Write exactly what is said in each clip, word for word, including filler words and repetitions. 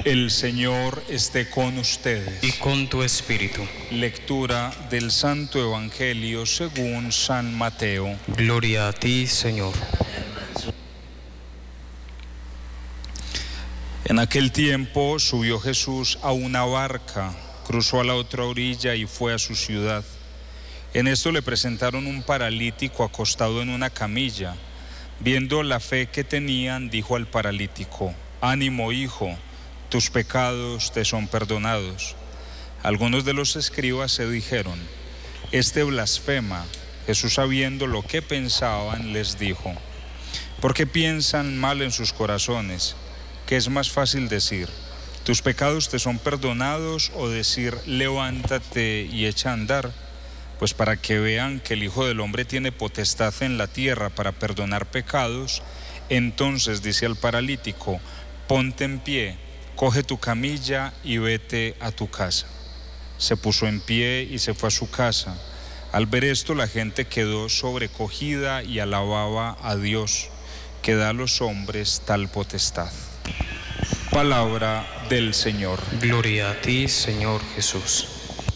El Señor esté con ustedes. Y con tu espíritu. Lectura del Santo Evangelio según San Mateo. Gloria a ti, Señor. En aquel tiempo subió Jesús a una barca, cruzó a la otra orilla y fue a su ciudad. En esto le presentaron un paralítico acostado en una camilla. Viendo la fe que tenían, dijo al paralítico: «Ánimo, hijo, tus pecados te son perdonados». Algunos de los escribas se dijeron: «Este blasfema». Jesús, sabiendo lo que pensaban, les dijo: «¿Por qué piensan mal en sus corazones? ¿Qué es más fácil decir: tus pecados te son perdonados, o decir: levántate y echa a andar? Pues para que vean que el Hijo del Hombre tiene potestad en la tierra para perdonar pecados». Entonces dice al paralítico: «Ponte en pie, coge tu camilla y vete a tu casa». Se puso en pie y se fue a su casa. Al ver esto, la gente quedó sobrecogida y alababa a Dios, que da a los hombres tal potestad. Palabra del Señor. Gloria a ti, Señor Jesús.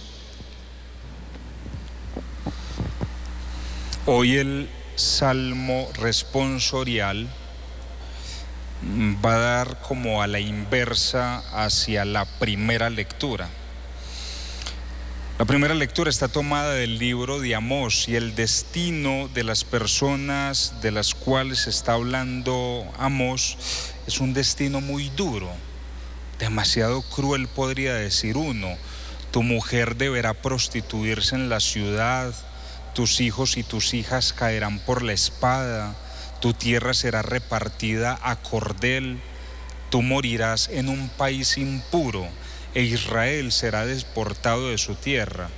Hoy el Salmo responsorial va a dar como a la inversa hacia la primera lectura. La primera lectura está tomada del libro de Amós, y el destino de las personas de las cuales está hablando Amós es un destino muy duro, demasiado cruel, podría decir uno. Tu mujer deberá prostituirse en la ciudad, tus hijos y tus hijas caerán por la espada, tu tierra será repartida a cordel, tú morirás en un país impuro, e Israel será deportado de su tierra.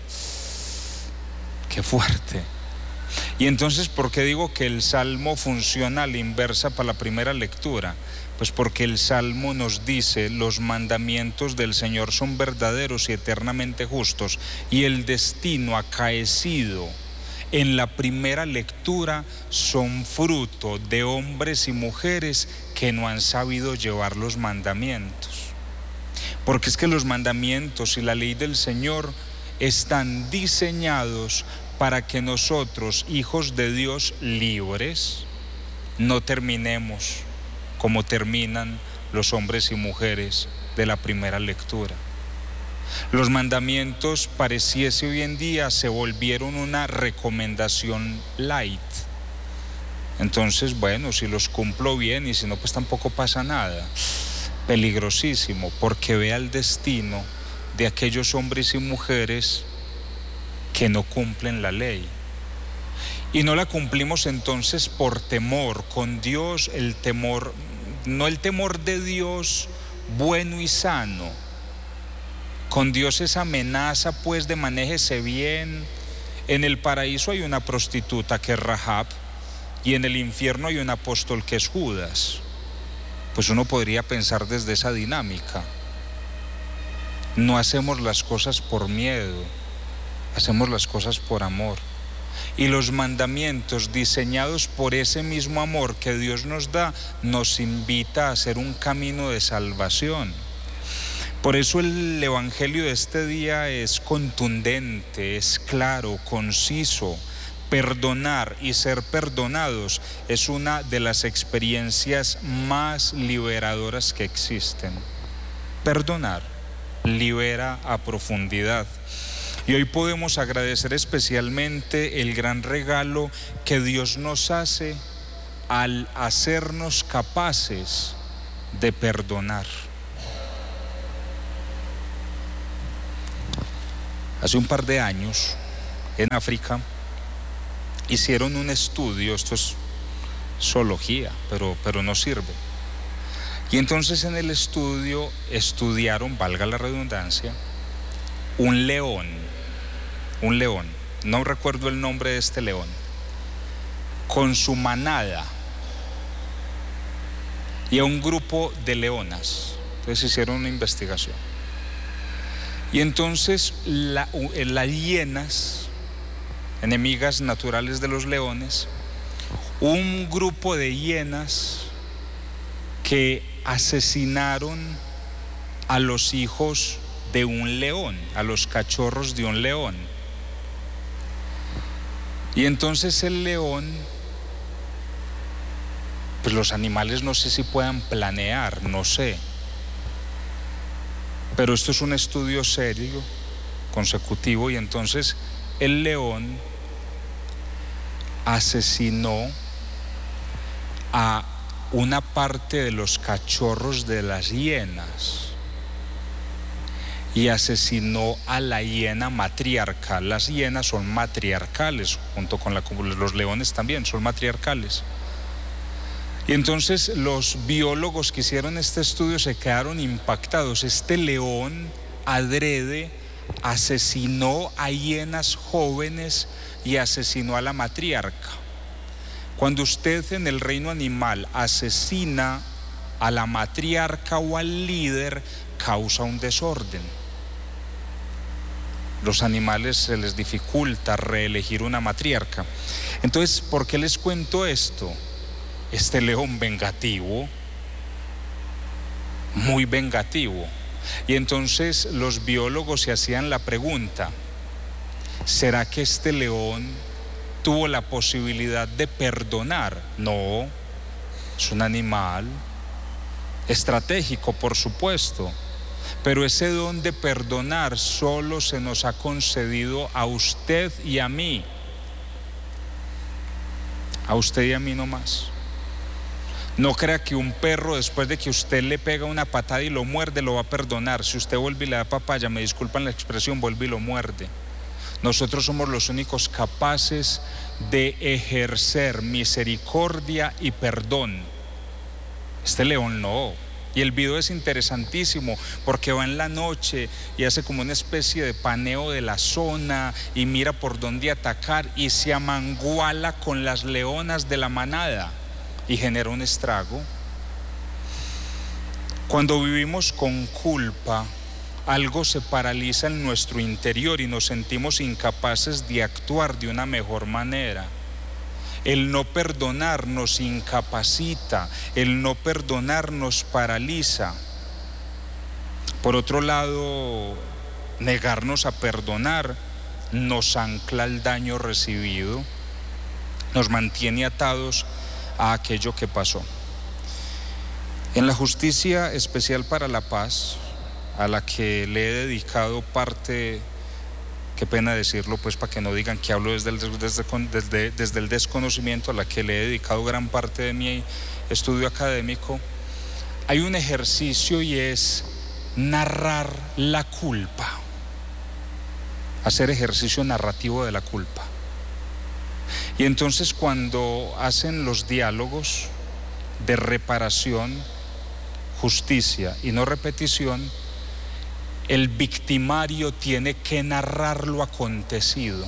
¡Qué fuerte! Y entonces, ¿por qué digo que el Salmo funciona a la inversa para la primera lectura? Pues porque el Salmo nos dice: los mandamientos del Señor son verdaderos y eternamente justos, y el destino acaecido en la primera lectura son fruto de hombres y mujeres que no han sabido llevar los mandamientos. Porque es que los mandamientos y la ley del Señor están diseñados para que nosotros, hijos de Dios libres, no terminemos como terminan los hombres y mujeres de la primera lectura. Los mandamientos, pareciese hoy en día, se volvieron una recomendación light. Entonces, bueno, si los cumplo bien, y si no, pues tampoco pasa nada. Peligrosísimo, porque vea el destino de aquellos hombres y mujeres que no cumplen la ley. Y no la cumplimos entonces por temor. Con Dios el temor, no el temor de Dios bueno y sano. Con Dios es amenaza, pues, de manéjese bien. En el paraíso hay una prostituta que es Rahab, y en el infierno hay un apóstol que es Judas. Pues uno podría pensar desde esa dinámica. No hacemos las cosas por miedo, hacemos las cosas por amor. Y los mandamientos, diseñados por ese mismo amor que Dios nos da, nos invita a hacer un camino de salvación. Por eso el Evangelio de este día es contundente, es claro, conciso. Perdonar y ser perdonados es una de las experiencias más liberadoras que existen. Perdonar libera a profundidad. Y hoy podemos agradecer especialmente el gran regalo que Dios nos hace al hacernos capaces de perdonar. Hace un par de años, en África, hicieron un estudio, esto es zoología, pero, pero no sirve. Y entonces en el estudio estudiaron, valga la redundancia, un león, un león, no recuerdo el nombre de este león, con su manada, y a un grupo de leonas. Entonces hicieron una investigación. Y entonces la, las hienas, enemigas naturales de los leones, un grupo de hienas que asesinaron a los hijos de un león, a los cachorros de un león. Y entonces el león, pues los animales no sé si puedan planear, no sé. Pero esto es un estudio serio, consecutivo, y entonces el león asesinó a una parte de los cachorros de las hienas y asesinó a la hiena matriarcal. Las hienas son matriarcales, junto con la, los leones también son matriarcales. Y entonces los biólogos que hicieron este estudio se quedaron impactados. Este león adrede asesinó a hienas jóvenes y asesinó a la matriarca. Cuando usted en el reino animal asesina a la matriarca o al líder, causa un desorden. Los animales se les dificulta reelegir una matriarca. Entonces, ¿por qué les cuento esto? Este león vengativo, muy vengativo. Y entonces los biólogos se hacían la pregunta: ¿será que este león tuvo la posibilidad de perdonar? No, es un animal estratégico, por supuesto, pero ese don de perdonar solo se nos ha concedido a usted y a mí. A usted y a mí no más. No crea que un perro, después de que usted le pega una patada y lo muerde, lo va a perdonar. Si usted vuelve y le da papaya, me disculpan la expresión, vuelve y lo muerde. Nosotros somos los únicos capaces de ejercer misericordia y perdón. Este león no. Y el video es interesantísimo porque va en la noche y hace como una especie de paneo de la zona y mira por dónde atacar y se amanguala con las leonas de la manada y genera un estrago. Cuando vivimos con culpa, algo se paraliza en nuestro interior y nos sentimos incapaces de actuar de una mejor manera. El no perdonar nos incapacita, el no perdonar nos paraliza. Por otro lado, negarnos a perdonar nos ancla al daño recibido, nos mantiene atados a aquello que pasó. En la Justicia Especial para la Paz, a la que le he dedicado parte, qué pena decirlo, pues para que no digan que hablo desde el, desde, desde, desde el desconocimiento, a la que le he dedicado gran parte de mi estudio académico, hay un ejercicio y es narrar la culpa, hacer ejercicio narrativo de la culpa. Y entonces cuando hacen los diálogos de reparación, justicia y no repetición, el victimario tiene que narrar lo acontecido.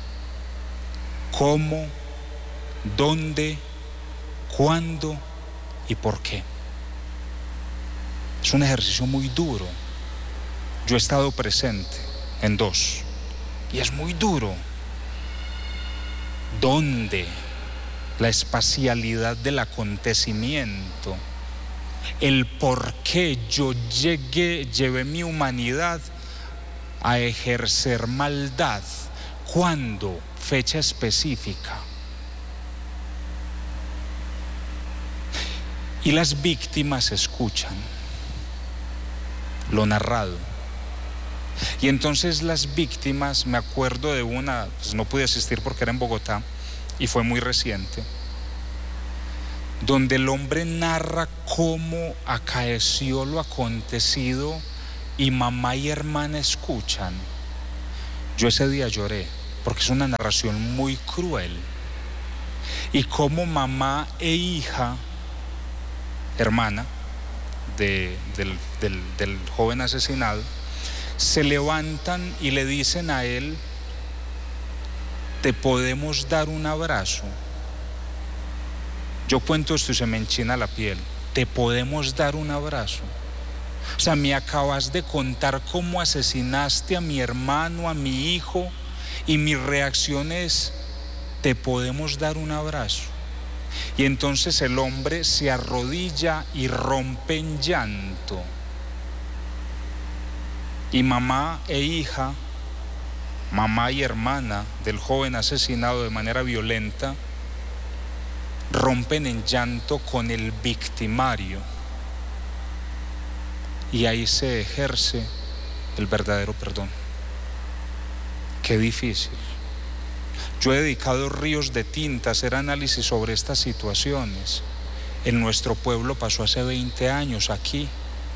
¿Cómo? ¿Dónde? ¿Cuándo? ¿Y por qué? Es un ejercicio muy duro. Yo he estado presente en dos y es muy duro. ¿Dónde? La espacialidad del acontecimiento. El por qué yo llegué, llevé mi humanidad a ejercer maldad. ¿Cuándo? Fecha específica. Y las víctimas escuchan lo narrado. Y entonces las víctimas, me acuerdo de una, pues no pude asistir porque era en Bogotá y fue muy reciente, donde el hombre narra cómo acaeció lo acontecido y mamá y hermana escuchan. Yo ese día lloré porque es una narración muy cruel. Y cómo mamá e hija, hermana de, del, del, del joven asesinado, se levantan y le dicen a él: ¿te podemos dar un abrazo? Yo cuento esto y se me enchina la piel. ¿Te podemos dar un abrazo? O sea, me acabas de contar cómo asesinaste a mi hermano, a mi hijo, y mi reacción es: ¿te podemos dar un abrazo? Y entonces el hombre se arrodilla y rompe en llanto. Y mamá e hija, mamá y hermana del joven asesinado de manera violenta, rompen en llanto con el victimario. Y ahí se ejerce el verdadero perdón. Qué difícil. Yo he dedicado ríos de tinta a hacer análisis sobre estas situaciones. En nuestro pueblo pasó hace veinte años aquí.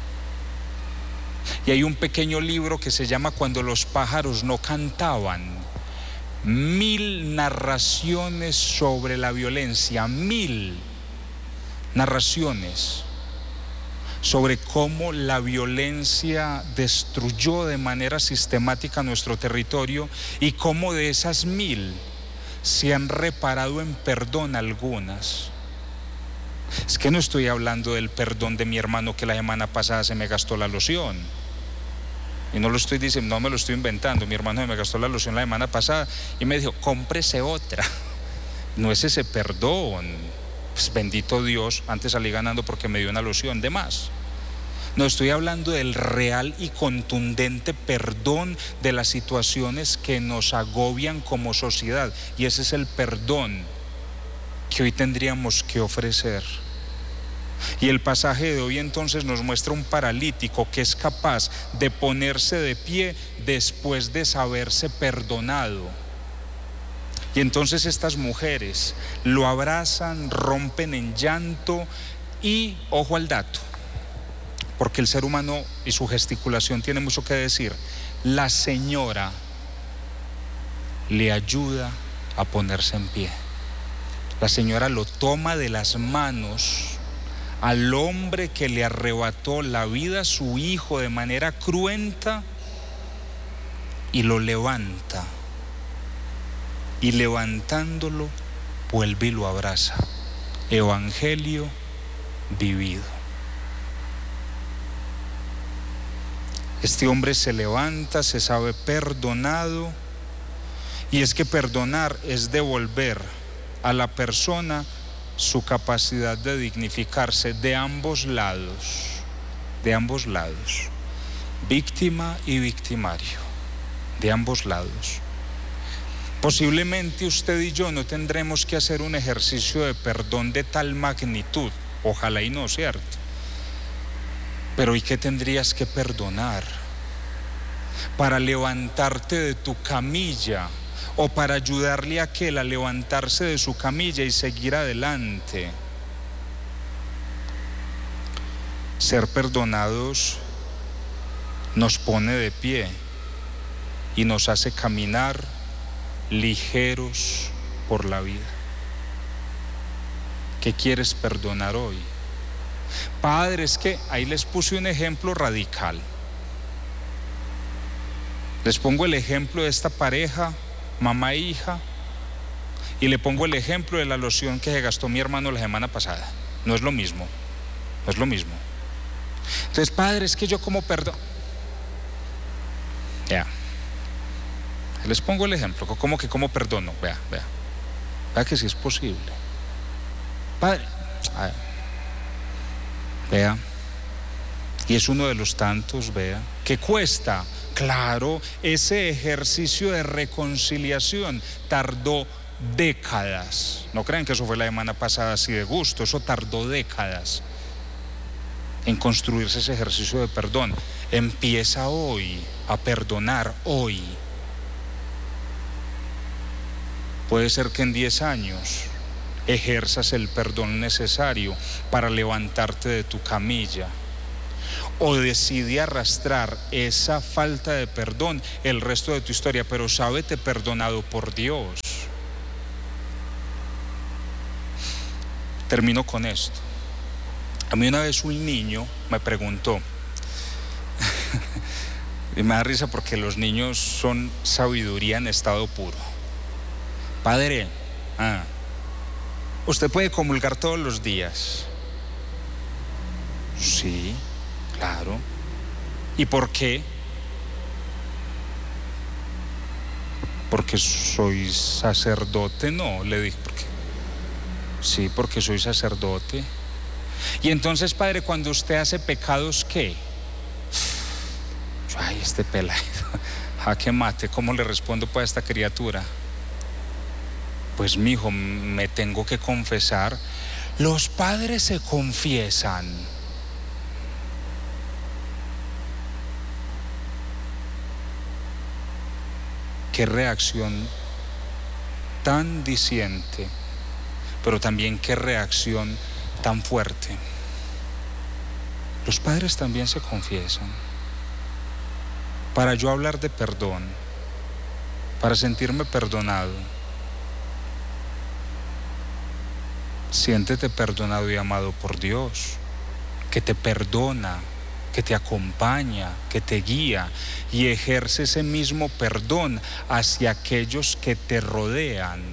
Y hay un pequeño libro que se llama Cuando los pájaros no cantaban. Mil narraciones sobre la violencia, mil narraciones sobre cómo la violencia destruyó de manera sistemática nuestro territorio y cómo de esas mil se han reparado en perdón algunas. Es que no estoy hablando del perdón de mi hermano que la semana pasada se me gastó la loción. Y no lo estoy diciendo, no me lo estoy inventando. Mi hermano se me gastó la loción la semana pasada y me dijo, cómprese otra. No es ese perdón. Pues bendito Dios, antes salí ganando porque me dio una loción de más. No, estoy hablando del real y contundente perdón de las situaciones que nos agobian como sociedad. Y ese es el perdón que hoy tendríamos que ofrecer. Y el pasaje de hoy entonces nos muestra un paralítico que es capaz de ponerse de pie después de saberse perdonado. Y entonces estas mujeres lo abrazan, rompen en llanto y, ojo al dato, porque el ser humano y su gesticulación tiene mucho que decir, la señora le ayuda a ponerse en pie. La señora lo toma de las manos al hombre que le arrebató la vida a su hijo de manera cruenta y lo levanta. Y levantándolo, vuelve y lo abraza. Evangelio vivido. Este hombre se levanta, se sabe perdonado, y es que perdonar es devolver a la persona su capacidad de dignificarse de ambos lados, de ambos lados, víctima y victimario, de ambos lados. Posiblemente usted y yo no tendremos que hacer un ejercicio de perdón de tal magnitud, ojalá y no, ¿cierto? Pero ¿y qué tendrías que perdonar? Para levantarte de tu camilla o para ayudarle a aquel a levantarse de su camilla y seguir adelante. Ser perdonados nos pone de pie y nos hace caminar ligeros por la vida. ¿Qué quieres perdonar hoy? Padre, es que ahí les puse un ejemplo radical. Les pongo el ejemplo de esta pareja, mamá e hija, y le pongo el ejemplo de la loción que se gastó mi hermano la semana pasada. No es lo mismo, no es lo mismo. Entonces, padre, es que yo como perdono. Ya. Les pongo el ejemplo, ¿cómo que cómo perdono? Vea, vea. Vea que sí es posible. Padre, a ver. Vea. Y es uno de los tantos, vea, que cuesta. Claro, ese ejercicio de reconciliación tardó décadas. No crean que eso fue la semana pasada así de gusto, eso tardó décadas en construirse ese ejercicio de perdón. Empieza hoy a perdonar, hoy. Puede ser que en diez años ejerzas el perdón necesario para levantarte de tu camilla. O decide arrastrar esa falta de perdón el resto de tu historia, pero sábete perdonado por Dios. Termino con esto. A mí una vez un niño me preguntó, y me da risa porque los niños son sabiduría en estado puro. Padre, ah, ¿usted puede comulgar todos los días? Sí. Claro. ¿Y por qué? Porque soy sacerdote. No, le dije, ¿por qué? Sí, porque soy sacerdote. Y entonces, padre, cuando usted hace pecados, ¿qué? Yo, ay, este pelado, jaque mate, ¿cómo le respondo pues a esta criatura? Pues mijo, me tengo que confesar. Los padres se confiesan. Qué reacción tan diciente, pero también qué reacción tan fuerte. Los padres también se confiesan. Para yo hablar de perdón, para sentirme perdonado, siéntete perdonado y amado por Dios, que te perdona, que te acompaña, que te guía y ejerce ese mismo perdón hacia aquellos que te rodean.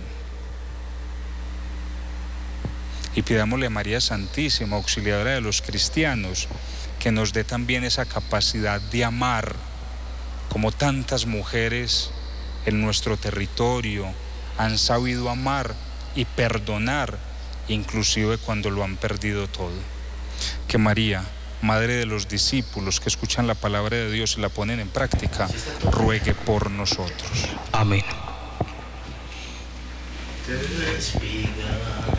Y pidámosle a María Santísima, auxiliadora de los cristianos, que nos dé también esa capacidad de amar, como tantas mujeres en nuestro territorio han sabido amar y perdonar, inclusive cuando lo han perdido todo. Que María, Madre de los discípulos que escuchan la palabra de Dios y la ponen en práctica, ruegue por nosotros. Amén. Te despidas.